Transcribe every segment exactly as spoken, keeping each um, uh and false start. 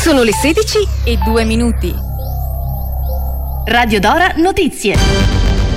Sono le sedici e due minuti. Radio Dora Notizie.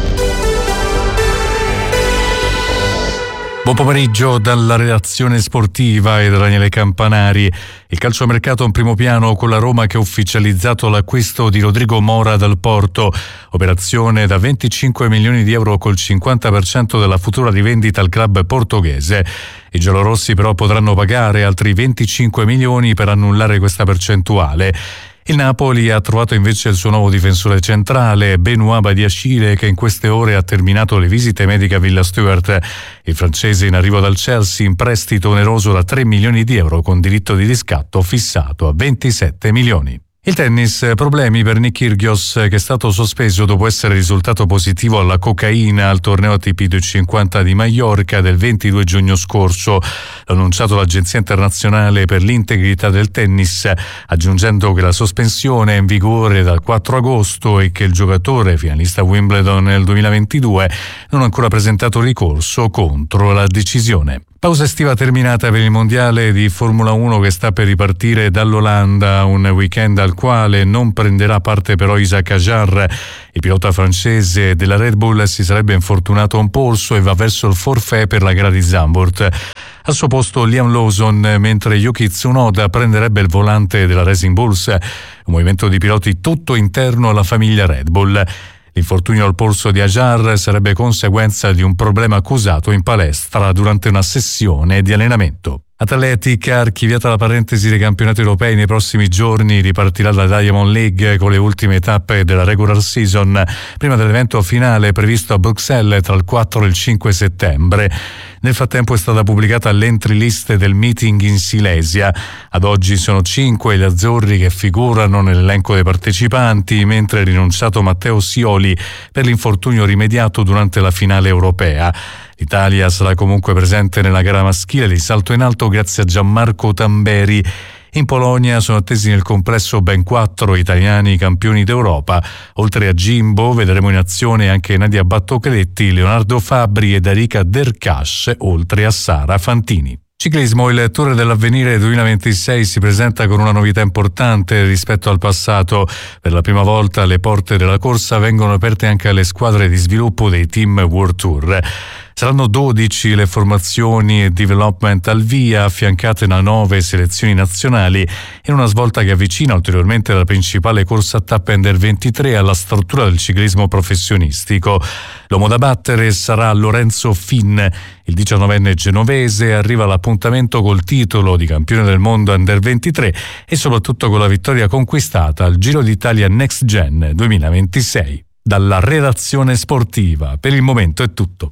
Buon pomeriggio dalla redazione sportiva e da Daniele Campanari. Il calciomercato in primo piano con la Roma che ha ufficializzato l'acquisto di Rodrigo Mora dal Porto. Operazione da venticinque milioni di euro col cinquanta per cento della futura rivendita al club portoghese. I giallorossi però potranno pagare altri venticinque milioni per annullare questa percentuale. Il Napoli ha trovato invece il suo nuovo difensore centrale, Benoît Badiashile, che in queste ore ha terminato le visite mediche a Villa Stuart. Il francese in arrivo dal Chelsea in prestito oneroso da tre milioni di euro con diritto di riscatto fissato a ventisette milioni. Il tennis, problemi per Nick Kyrgios che è stato sospeso dopo essere risultato positivo alla cocaina al torneo A T P duecentocinquanta di Maiorca del ventidue giugno scorso. L'ha annunciato l'Agenzia Internazionale per l'Integrità del Tennis, aggiungendo che la sospensione è in vigore dal quattro agosto e che il giocatore, finalista Wimbledon nel duemilaventidue, non ha ancora presentato ricorso contro la decisione. Pausa estiva terminata per il mondiale di Formula uno che sta per ripartire dall'Olanda, un weekend al quale non prenderà parte però Isaac Hadjar. Il pilota francese della Red Bull si sarebbe infortunato a un polso e va verso il forfait per la gara di Zandvoort. Al suo posto Liam Lawson, mentre Yuki Tsunoda prenderebbe il volante della Racing Bulls, un movimento di piloti tutto interno alla famiglia Red Bull. L'infortunio al polso di Hadjar sarebbe conseguenza di un problema accusato in palestra durante una sessione di allenamento. Athletic ha archiviata la parentesi dei campionati europei. Nei prossimi giorni ripartirà la Diamond League con le ultime tappe della regular season, prima dell'evento finale previsto a Bruxelles tra il quattro e il cinque settembre. Nel frattempo è stata pubblicata l'entry list del meeting in Silesia. Ad oggi sono cinque gli azzurri che figurano nell'elenco dei partecipanti, mentre è rinunciato Matteo Sioli per l'infortunio rimediato durante la finale europea. L'Italia sarà comunque presente nella gara maschile di salto in alto grazie a Gianmarco Tamberi. In Polonia sono attesi nel complesso ben quattro italiani campioni d'Europa. Oltre a Jimbo vedremo in azione anche Nadia Battocletti, Leonardo Fabbri ed Erika Derkash, oltre a Sara Fantini. Ciclismo, il Tour dell'Avvenire duemilaventisei si presenta con una novità importante rispetto al passato. Per la prima volta le porte della corsa vengono aperte anche alle squadre di sviluppo dei team World Tour. Saranno dodici le formazioni e development al via, affiancate da nove selezioni nazionali, in una svolta che avvicina ulteriormente la principale corsa a tappe under ventitré alla struttura del ciclismo professionistico. L'uomo da battere sarà Lorenzo Finn. Il diciannovenne genovese arriva all'appuntamento col titolo di campione del mondo under ventitré e soprattutto con la vittoria conquistata al Giro d'Italia Next Gen duemilaventisei. Dalla redazione sportiva, per il momento è tutto.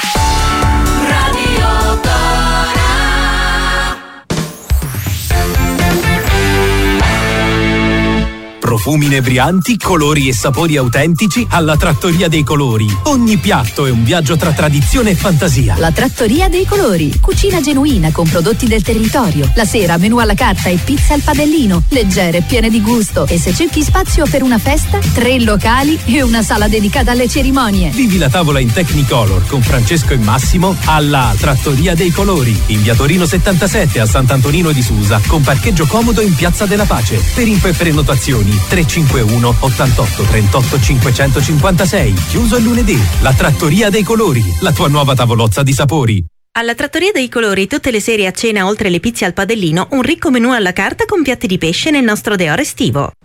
Profumi inebrianti, colori e sapori autentici alla Trattoria dei Colori. Ogni piatto è un viaggio tra tradizione e fantasia. La Trattoria dei Colori. Cucina genuina con prodotti del territorio. La sera menù alla carta e pizza al padellino. Leggere, piene di gusto. E se cerchi spazio per una festa, tre locali e una sala dedicata alle cerimonie. Vivi la tavola in Technicolor con Francesco e Massimo alla Trattoria dei Colori. In via Torino settantasette a Sant'Antonino di Susa con parcheggio comodo in Piazza della Pace. Per info e prenotazioni tre cinque uno ottantotto trentotto cinquecentocinquantasei. Chiuso il lunedì. La Trattoria dei Colori, la tua nuova tavolozza di sapori. Alla Trattoria dei Colori tutte le sere a cena, oltre le pizze al padellino, un ricco menù alla carta con piatti di pesce nel nostro deor estivo.